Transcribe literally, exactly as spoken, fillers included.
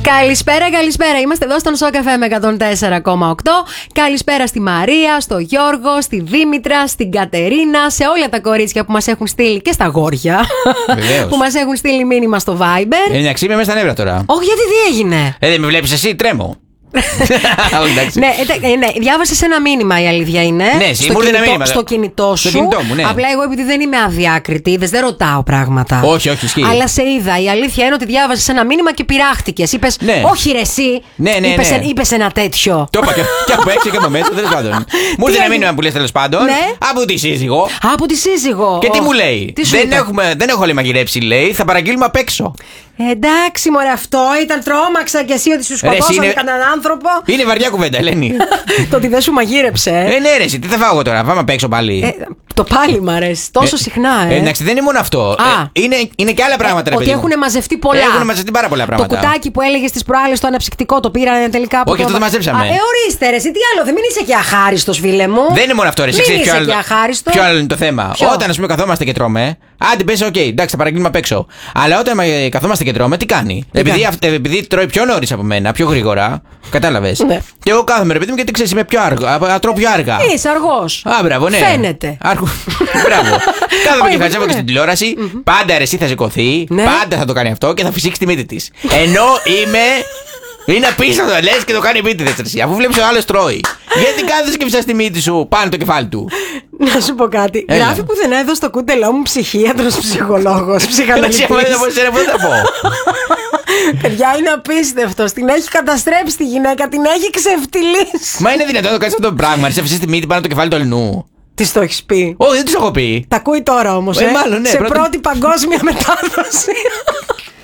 Καλησπέρα, καλησπέρα. Είμαστε εδώ στον Σοκαφέ με εκατόν τέσσερα κόμμα οκτώ. Καλησπέρα στη Μαρία, στο Γιώργο, στη Δήμητρα, στην Κατερίνα, σε όλα τα κορίτσια που μας έχουν στείλει και στα αγόρια. Που μας έχουν στείλει μήνυμα στο Viber. Είναι μια ξύμια μέσα στα νεύρα τώρα. Όχι, γιατί τι έγινε. Ε, δεν με βλέπεις εσύ, τρέμω. Ναι, ναι, διάβασες ένα μήνυμα, η αλήθεια είναι. Ναι, στο, κινητό, κινητό, μήνυμα, στο κινητό σου. Στο κινητό μου, ναι. Απλά εγώ, επειδή δεν είμαι αδιάκριτη, είδες, δεν ρωτάω πράγματα. Όχι, όχι, ισχύει. Αλλά σε είδα. Η αλήθεια είναι ότι διάβασες ένα μήνυμα και πειράχτηκες. Είπες, ναι. Όχι, ρε, εσύ. Ναι, ναι, είπες, ναι. είπες ένα τέτοιο. Το είπα και, και από έξω και από μέσα, τέλος πάντων. Μου ήρθε ένα μήνυμα που λες τέλος πάντων. Ναι. Από τη σύζυγο. Από τη σύζυγο. Και τι μου λέει. Τι δεν, έχουμε, δεν έχω λέει μαγειρέψει, λέει. Θα παραγγείλουμε απ' έξω. Εντάξει, μωρέ, αυτό ήταν, τρόμαξα κι εσύ ότι σου σκοτώσανε είναι... κανέναν άνθρωπο. Είναι βαριά κουβέντα, Ελένη. Το ότι δεν σου μαγείρεψε. Ε, ναι, ρε, τι θα φάω εγώ τώρα, πάμε απ' έξω πάλι. Ε, το πάλι μ' αρέσει, τόσο ε, συχνά, ε. Εντάξει, δεν είναι μόνο αυτό. Ε, είναι, είναι και άλλα πράγματα, ρε παιδί. Ότι έχουν μαζευτεί πολλά. Έχουν μαζευτεί πάρα πολλά πράγματα. Το κουτάκι που έλεγε στις προάλλες, το αναψυκτικό, το πήραν τελικά από. Όχι, αυτό το μαζέψαμε. Α, ε, ορίστε, ρε, εσύ τι άλλο, δεν μην είσαι και αχάριστος, φίλε μου. Δεν είναι μόνο αυτό, ρε, εσύ ξέρεις ποιο, ποιο άλλο είναι το θέμα. Ποιο? Όταν, α πούμε, καθόμαστε και τρώμε, άντε πες, οκ, εντάξει, θα παραγγείλουμε απ' έξω. Αλλά όταν καθόμαστε και τρώμε, τι κάνει. Επειδή, επειδή τρώει πιο νωρίς από μένα, πιο γρήγορα, κατάλαβες. Ναι. Και εγώ κάθομαι, ρε παιδί μου, γιατί ξέρεις, είμαι πιο αργά. Τρώω πιο αργά. Είσαι αργός. Α, μπράβο, ναι. Φαίνεται. Αργο... μπράβο. Κάθομαι και χαζεύω και στην τηλεόραση. Mm-hmm. Πάντα ρε, εσύ θα σηκωθεί. Ναι. Πάντα θα το κάνει αυτό και θα φυσήξει τη μύτη της. Ενώ είμαι. Είναι απίστευτο, λες και το κάνει επίτηδες, εσύ. Αφού βλέπεις ο άλλος τρώει. Γιατί κάθεσαι και φυσάς τη μύτη σου πάνω το κεφάλι του. Να σου πω κάτι. Έλα. Γράφει που δεν έδωσε το κούτελό μου ψυχίατρος, ψυχολόγος, ψυχαναλυτής. Δεν θα πω. Παιδιά, είναι απίστευτο. Την έχει καταστρέψει τη γυναίκα, την έχει ξεφτυλίσει. Μα είναι δυνατόν να το κάνεις αυτό το πράγμα, να φυσάς τη μύτη πάνω το κεφάλι του αλληνού. Τη το έχει πει. Όχι, δεν τη έχω πει. Τα ακούει τώρα όμως. Ε, ε, μάλλον, ναι, σε πρώτη... πρώτη παγκόσμια μετάδοση.